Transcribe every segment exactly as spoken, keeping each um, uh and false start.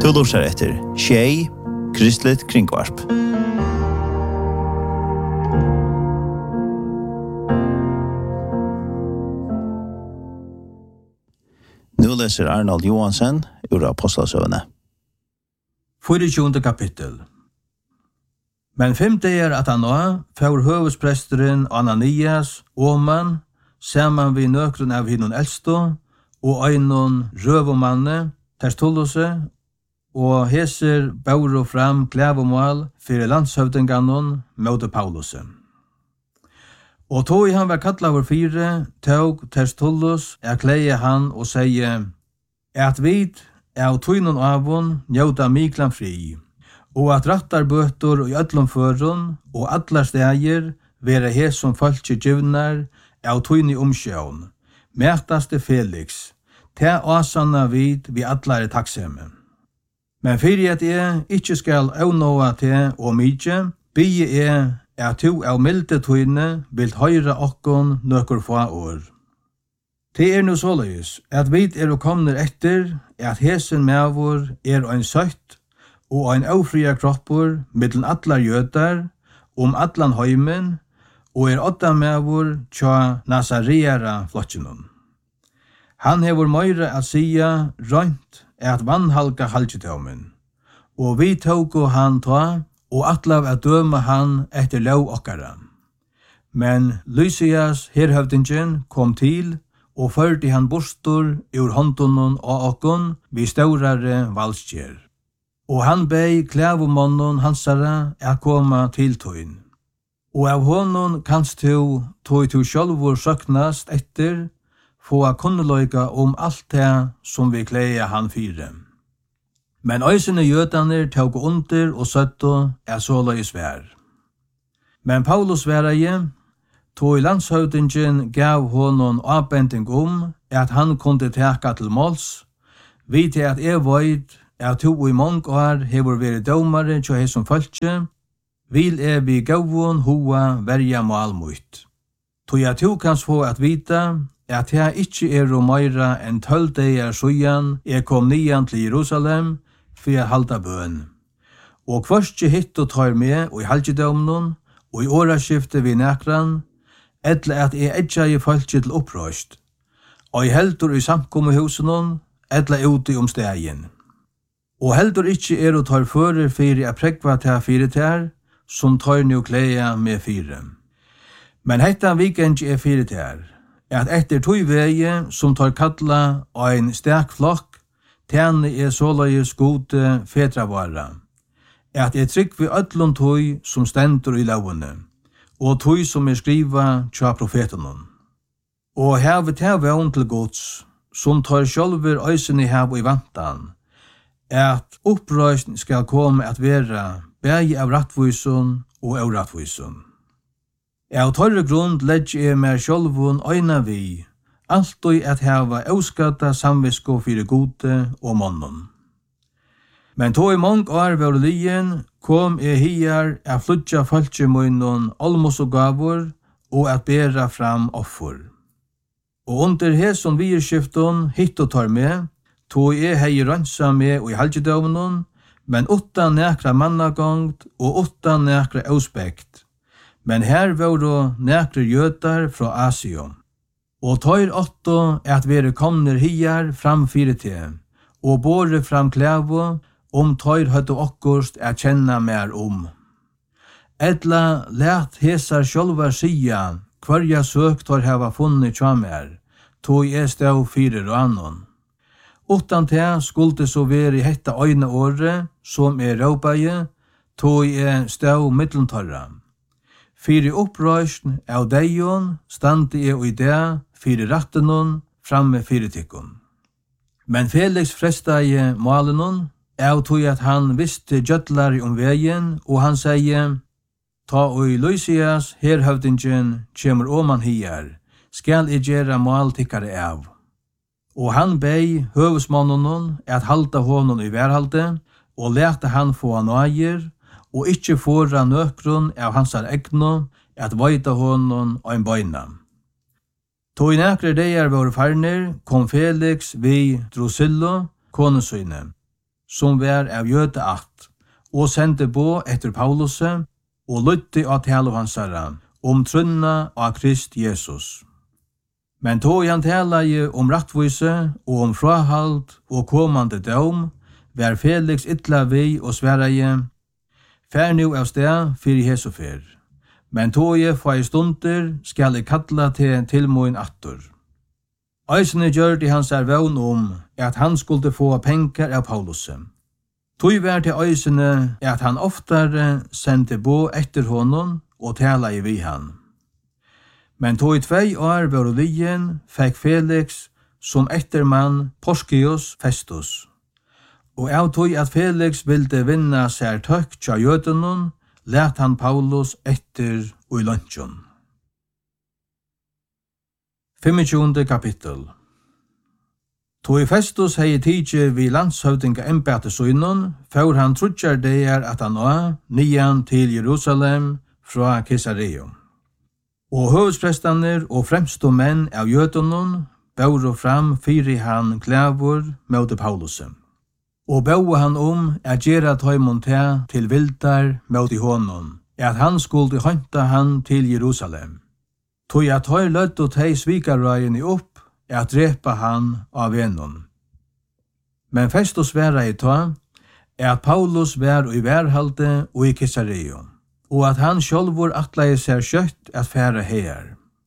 Du lurer etter Tjei, Kristelig Kringvarp. Nu leser Arnold Johansen ur Apostlasøvne. tjuende kapittel. Men fem dager at han nå, får høvespresteren Ananias, Åman, saman vi nøkron av hinnon eldstå, og einon røvomanne, Tertullose, og heser bauro fram klævomål fyrir landshøvdinganon møte Paulus. Og tog han var kattlaver fire, tog Tertullus er kleie han og sier, at vid av tøynon avon njóta miklan fri, og at rattar bøtur i öllum førun og allar stægir vera hes som fölkje djivnar av tøyni omsjøvn, mætaste Felix, ta asanna vid vi allar er takksemme. Men fyrir at jeg ikkje skal avnåa til og mykje, bygge jeg at to av milde tøyne vil høyra okkon nøkker få år. Det er nu såleis, at vi er og kommer etter at hesen mevor er ein søtt og ein aufria kroppur mittlen allar jøtar om allan heimen og er åtta mevor tja Nazareara flotjennom. Han hefur meira at sia rønt at vannhalka halkjetømen, og vi tåg han ta og atlav at døma han etter lov okkara. Men Lysias herhøvdingen kom til og førte han bostor ur håndonon og okkon vi staurare valskjer. Og han bei klævomånnen hansara at koma til tøyn. Og av honon kanst du tøy tu sjálvur søknast etter få a kunneløyga om alt det som vi kleia han fire. Men øysene jødaner tåg under og søtto er såløys vær. Men Paulus væreie, tog landshøvdingen gav honom avbending om at han kunne teka til måls, vid til at jeg veit at to i mange år hever vært domare til hesson fölkje, vil jeg vi gavon hoa verja malmut. Tog jeg to kans få at vita at jeg ikkje er og meira enn tølv dager sujan jeg kom nian til Jerusalem for jeg halda bøn. Og kvørstje hitt og tar med og i halgjedomnon og i åraskifte vi nekran, etle at jeg etja i fölkje til opprøst, og jeg heldur i samkommehusenon, etle ute om stegin. Og heldur ikkje er og tar fører fyrir a prekva til fyrir ter, som tar nu kleia med fyrir. Men hetta weekend er fyrir ter, at etter tøy veie som tar kalla ein sterk flokk, tjene er såleis gode fetravara, at er trygg vi öllum tøy som stendur i lovene, og tøy som er skriva tja profetenon. Og hevet her vevn til gods, som tar sjálfur øysene hev i vantan, at opprøysen skal komme at vera bægi av rattvusun og av rattvusun. Av tørre grunn legg jeg mer sjálvun øyna vi, alltid at heva auskata samvisko fyrir gode og månnen. Men tog i mange år var lien, kom jeg hier at flutja fölkjemunnen almos og gavur, og at bera fram offer. Og under hesson virskifton hitt og tar med, tog jeg hei rønsa med og i halgjedøvnen, men utan nekra mannagongt og utan nekra auspekt. Men her var det nekre jøtar fra Asium. Og tøyr åtto at vere komner hier fram fyrir te, og båre fram klævo, om tøyr høyde okkurst at kjenna mer om. Edla let hesar sjálvar sia, hverja søk tøyr hava funnet tja mer, tog jeg stau fyrir og annon. Utan te skulle så vere i hetta øyne åre, som er råpaie, tog jeg stau mittlentørra. Fyrir opprøysn av deion standi jeg i det fyrir rattenon framme fyrir tikkun. Men Felix frestaie malenon, av tog at han visste gjøtlar om veien, og han sier, ta og Lysias herhøvdingen kjemur oman hier, skal jeg gjera mal tikkare av. Og han bei høvesmannonon at halda honom i værhalde, og lete han få han nøyer, og ikkje fåra nøkron av hansar egno, at veita honom ein bøyna. Tog i nekre deir var farner, kom Felix vi Drusilla, konesyne, som var av jødeakt, og sendte på etter Paulus, og lytte av tale hansara, om trunna av Krist Jesus. Men tog han tale om rattvise og om frahald og kommande dom, var Felix ytla vi og Sverige, fær nu av sted fyrir Jesu fyr. Men tog jeg fra i stunder skal jeg kalla til tilmoen attor. Eisene gjør det hans er vevn om at han skulle få penger av Paulus. Tog var til eisene at han oftare sendte bo etter honom og tala i vi han. Men tog i tvei år var lijen fikk Felix som ettermann Porcius Festus. Og av tog at Felix ville vinna sær tøkk tja jødenon, let han Paulus etter og i lunsjon. femogtjúgunda kapittel. Tog Festus hei tidje vi landshøvdinga embætesøynon, for han trudjar deir at han var nian til Jerusalem fra Caesarea. Og høvdsprestaner og fremstå menn av jødenon bauro fram fyri han klævor møte Paulusen. Og bau han om at gjera tøymon te til vildar møte honom, at han skulle hanta han til Jerusalem. Tog at høy løtt og tei svikarøyene opp, at drepa han av venon. Men Festus væra i ta, at Paulus var i værhalde og i Caesarea, og at han sjálvur atleie seg kjøtt at færa her.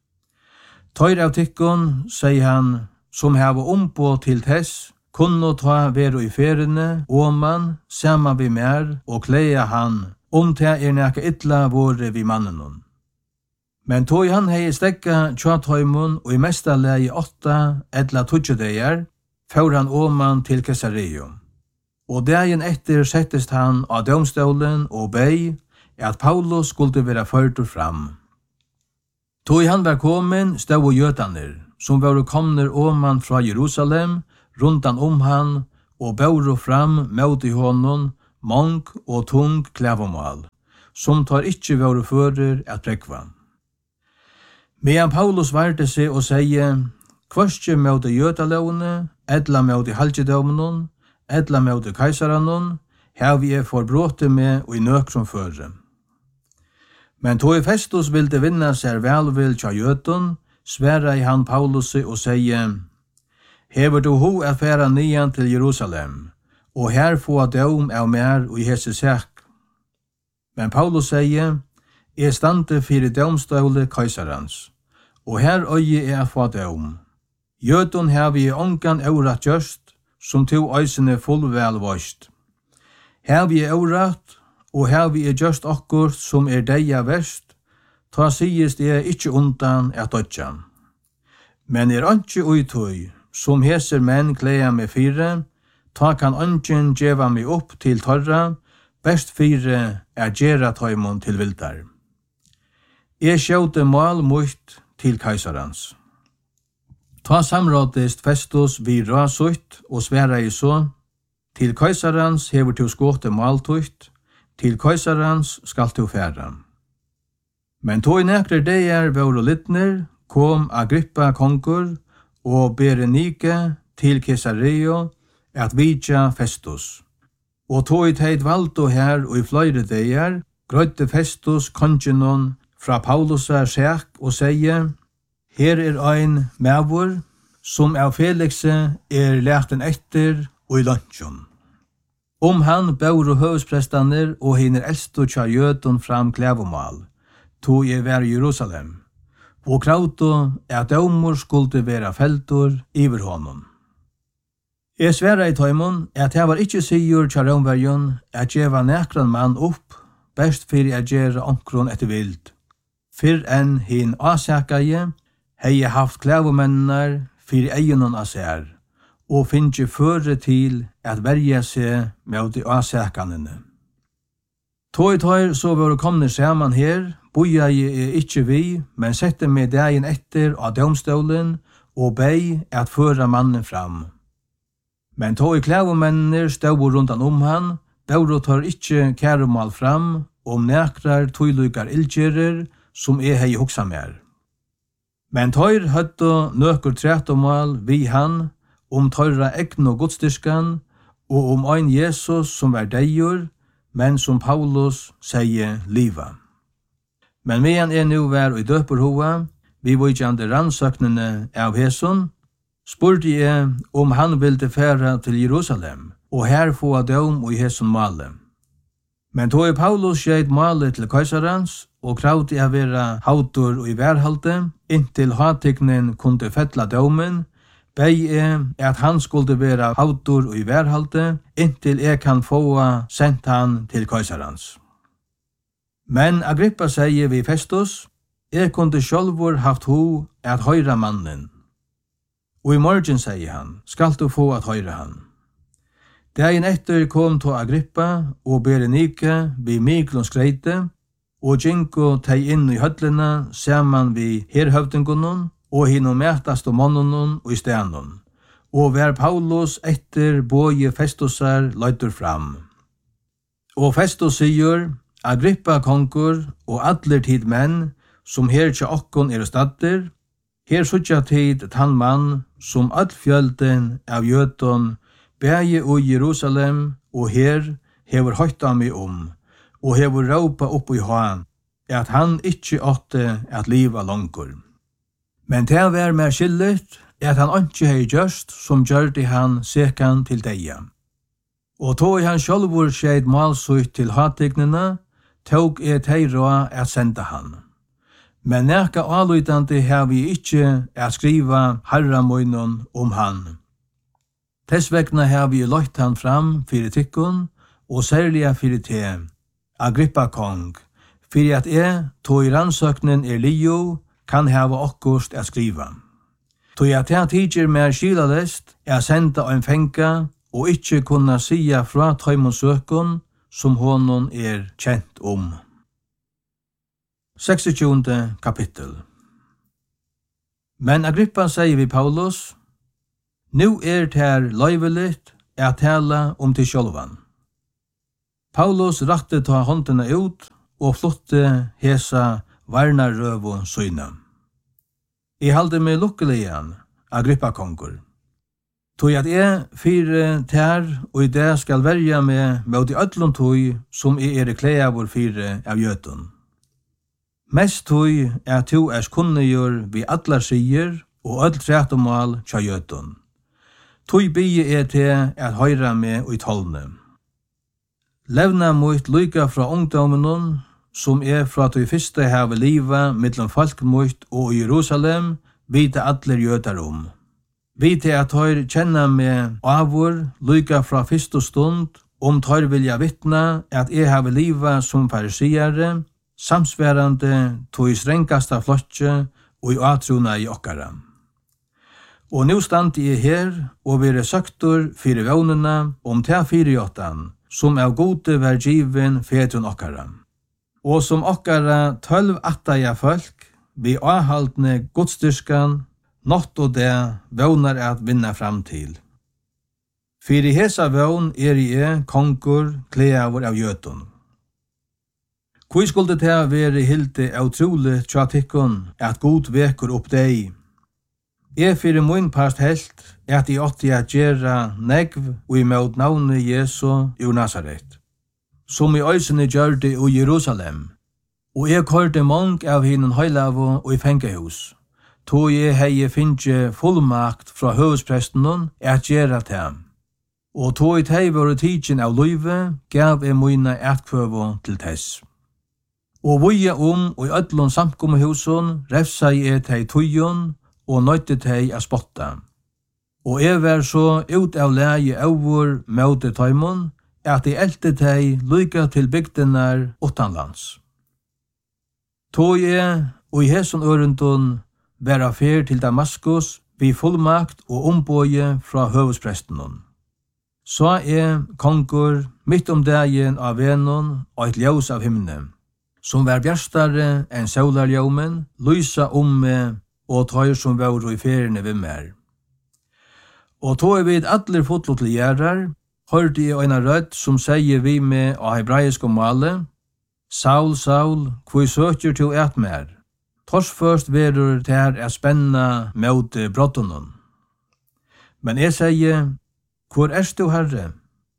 Tøyr av tikkun, sier han, som hava ombå til tess, kunne ta veru i ferene, og man, saman vi mer, og kleia han, om te er nekka ytla våre vi mannenon. Men tog han hei stekka tjatøymon og i mesta leie åtta edla tudjedeir, får han åman til Caesarea. Og dagen etter settest han av domstolen og bei at Paulus skulle være førtur fram. Tog han var kommen stod og jøtaner, som var komner åman fra Jerusalem, rundan om han, og bauro fram mot i honom, mong og tung klævomal, som tar ikkje våre fører at prekva. Medan Paulus varte seg og sier, kvarskje mot i jøtalovene, edla mot i halgjedomnen, edla mot i kaisaranon, her vi er forbråte med og i nøkron føre. Men tog Festus ville vinna seg velvill tja jøten, sværa i han Paulus og sier, hever du ho at færa nian til Jerusalem, og her få dom av mer og i hese sak. Men Paulus sier, jeg stande fyrir domståle kaisarans, og her øye er få dom. Jøten her vi ongan eurat gjørst, som to øysene fullvel våst. Her vi er eurat, og her vi er gjørst okkurt som er deia verst, ta sies det er ikkje undan er dødjan. Men er ikke uitøy, som heser menn kleia med fire, ta kan ønsken djeva meg opp til torra, best fire er gjerra tøymon til vildar. Jeg sjåte mal mot til kaisarans. Ta samrådest Festus vi rasutt og sværa i så, til kaisarans hever til skåte maltutt, til kaisarans skal til færa. Men tog nekre deir våre littner, kom Agrippa kongur og Berenike til Caesarea at vidja Festus. Og tog teit valdo her og i fløyre deir, grøyde Festus kongenon fra Paulusa sak og sier, her er ein mevor som av Felixe er lærten etter og i lunsjon. Om han bauro høvdsprestaner og hinner eldstu tja jødun fram klævomal, tog jeg var i Jerusalem, og krauto at dømur skulle være feltur iver honom. Jeg sværa i tøymon at jeg var ikkje sigur tja romverjon at djeva nekran mann opp, best fyrir at gjerra onkron etter vild. Fyrr enn hin asakaje, hei haft klævomennar fyrir eionon asær, og finnje føre til at verja seg med de asakanene. Tøy tøyr så var komne saman her, boja jeg er ikkje vi, men sette meg dagen etter av domstolen og bei at føra mannen fram. Men tøy klævomennir stod rundan om han, bauro tar ikkje kærumal fram, om nekrar tøylukar ildgjerer, som er hei hoksa mer. Men tøyr høtto nøkur trætomal vi han, om tøyra egn og godstyrskan, og om ein Jesus som var deier, men som Paulus sier liva. Men medan er nu vær i døperhova, vi vujkjande rannsøknene av Heson, spurte jeg om han ville færa til Jerusalem, og her få døm og i Heson male. Men tog Paulus skjeit male til kaisarans, og kravde jeg være hautor og i værhalte, inntil hatiknen kunne fettla dømen, bei jeg at han skulle være hautor og i værhalte, inntil jeg kan få sendt han til kaisarans. Men Agrippa sier vi Festus, jeg kunne sjálvur haft ho at høyra mannen. Og i morgen, sier han, skal du få at høyra han. Dagen etter kom to Agrippa og Berenike vi Miklons skreite, og gjenko teg inn i høllene saman vi herhøvdingunnen, og hino mætast og monnunnen og i stenon, og vær Paulus etter boje Festusar løytur fram. Og Festus sier, Agrippa konkur og allir tid menn, som her tja okkon er stadder, her sutja tid tann mann, som all fjölden av jöton, bæje og Jerusalem, og her hever høyta mig om, og hever råpa opp i han, at han ikkje åtte at liva longur. Men det var mer skillet, at han ikkje hei gjørst, som gjørte han sekan til deia. Og tog han sjálvur skeit malsutt til hatignina, tog er teira at senda han. Men nekka alutande har vi ikkje at skriva harramoinon om han. Tess vegna har vi løyt han fram fyrir tykkun, og særliga fyrir te, Agrippa kong, fyrir at jeg, tog i rannsøknen er lijo, kan hava okkurst at skriva. Tog at jeg tidser mer skilalest, er senda ein fenga, og ikkje kunna sia fra tøymon søkun, som honon er kjent om. seksogtjúgunda kapittel. Men Agrippa sier vi Paulus, nu er det her løyveligt at tala om til sjálvan. Paulus rakte ta håndene ut og flotte hesa varnarrøvo syna. I halde meg lukkeligen, Agrippa kongur. Tog at jeg fire tær og i det skal verja meg mot i öllum tog som jeg er klæavur fire av jötun. Mest tog er to er kunnigjør vi allar sier og öll trætumal tja jötun. Tog bygge er til at høyra meg i tolne. Levna mot lyka fra ungdomenon, som er fra tog fyrste heve liva mellom folk mot og Jerusalem, vite allir jötar om. Vite at høyr kjenna meg avur, lyka fra fyrste stund, om tøyr vilja vittna at jeg heve liva som farisiare, samsværande tog strengasta flotje og i atruna i okkara. Og nu stand jeg her og vire søktor fire vånene om ta fyrjåttan, som av gode var given fedrun okkara. Og som okkara tølv attaja folk, vi avhaldne godstyrskan, nått og det vånar at vinna fram til. Fyri hesa vån er jeg kongur kleavur av jötun. Hvor skulle det være hilde av trolig tjatikkun at god vekur opp deg? Jeg fyrir mun past helt at jeg åtti at gjera negv og imot navnet Jesu ur Nazaret, som i øysene gjørde i Jerusalem, og jeg kørte mong av hinnen høylavo og i fengehus, tog jeg hei finnje fullmakt fra høvespresten at gjera dem, og tog jeg hei vore tidsin av løyve, gav jeg mine etkvøvo til tess. Og voja om og i öllun samkommehusun refsa jeg teg tøyjon og nøyte teg a spotta. Og jeg var så ut av leie over møte tøymon at jeg elte teg lyka til bygdenar utanlands. Tog jeg og i hesun ørundun vera fer til Damaskus vi fullmakt og ombøye fra høvesprestenon. Så er kongur mitt om dagen av venon og et ljós av himne, som var bjørstare enn solarljómen, lysa om meg og tøyr som var i feriene ved mer. Og tog vid allir fotlo til gjerrar, hørte jeg en rødt som sier vi med av hebraisk og male, Saul, Saul, hvor søker til et mer? Tors først verur ter er spenna mot brottonen. Men jeg sier, hvor er du, Herre?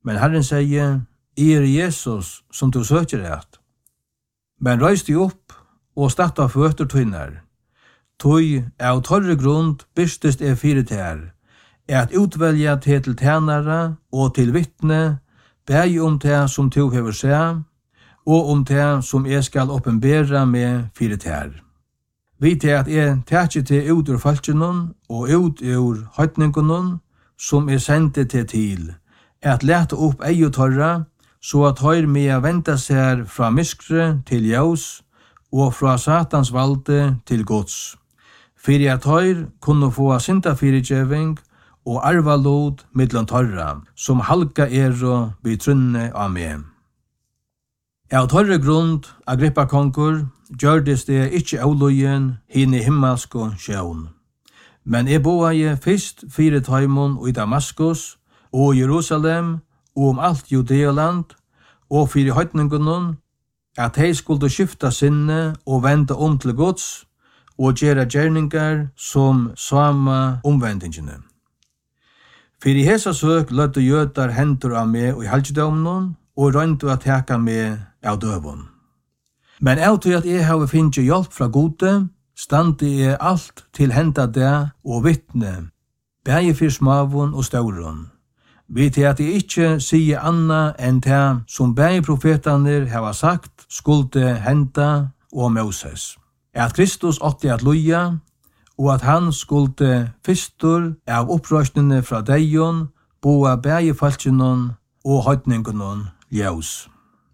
Men Herren sier, «I er Jesus som du søker et.» Men røys de opp og starta føtter tvinner. Tøy av torre grunn bystest er fire ter, at utvelja til til tænare og til vittne, bæg om det som du hever seg, og om det som jeg skal oppenbera med fire ter. Vi til at jeg tætje til ut ur falskjennom og ut ur høytningennom, som er sendte til til, at lete opp ei og torra, så at høyr med venta seg fra myskre til jaus, og fra satans valde til gods. Fyrir at høyr kunne få syndafyrirgjeving og arva lod middelen torra, som halka er og vi trunne av meg. Av torre grunn, Agrippa konkur, gjørdes det ikkje avlojen hinn i himmelsk og sjøvn. Men jeg boa jeg fyrst fire taimon i Damaskus og Jerusalem og om alt Judealand og fire høytningunnen, at hei skulle skifta sinne og venda om til gods og gjera gjerningar som sama omvendingene. Fyrir hesa søk lødde jødar hendur av meg og i halvdømnen og røyndu at teka meg av døvun. Men av til at jeg har finnst hjelp fra gode, standi jeg alt til henda det og vittne, bægi fyrir smavun og staurun. Vi til at jeg ikkje sier anna enn det som bægi profetaner hava sagt skulde henda og Moses. At Kristus åtti at luja, og at han skulde fyrstur av opprørsnene fra deion, boa bægi falskjennom og høytningennom ljøs.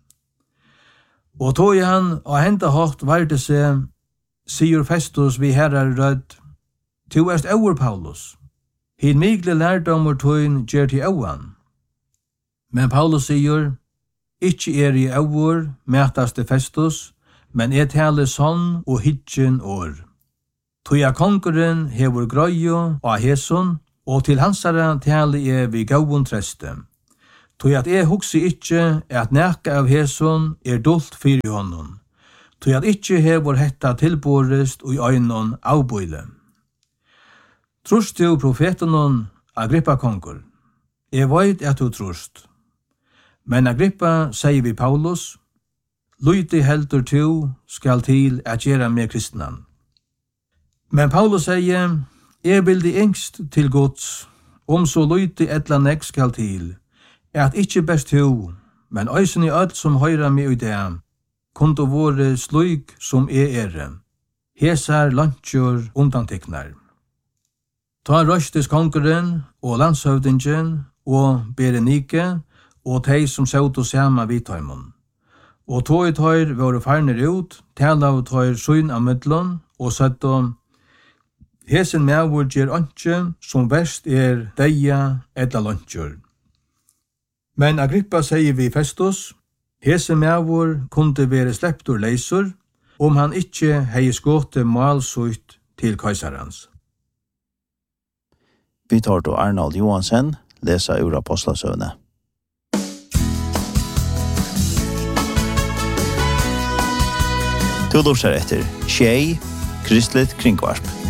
Og tog han og henda hårt varde seg, sier Festus vi herrar rødd, «Tu erst over Paulus, hin migle lærdommer tøyn gjer til auan.» Men Paulus sier, «Ikkje er i over, mætast til Festus, men er tale sånn og hitjen år. Tøya konkurren hever grøyo og heson, og til hansara tale er vi gauun treste. Tøy at jeg hugsi ikkje at nekka av heson er dult fyri honom. Tøy at ikkje hever hetta tilborest og i øynon avbøyle. Trust du profetenon Agrippa konkur? Jeg veit at du trust. Men Agrippa sier vi Paulus, «Lyti heldur tu skal til at gjera med kristnan.» Men Paulus sier, «Jeg vil de engst til gods, om så lyti etla nek skal til, at ikkje best tu, men øysen i alt som høyra meg i det, kunde vore slik som jeg er. Hesar lantjur undanteknar.» Ta røstes konkurren og landshøvdingen og Berenike og tei som sautu sama vidtøymon. Og tog i tøyr våre farner ut, tala av tøyr søyn av midlån, og søtt om, «Hesen mevur gjer ønske som verst er deia edla lantjur.» Men Agrippa sier vi Festus, «Hesen mevur kunde være slept ur leisur, om han ikkje hei skåte malsutt til kaisarans.» Vi tar til Arnold Johansen, lesa ur Apostlasøvne. Du lortar etter Tjei, Kristelig Kringvarp.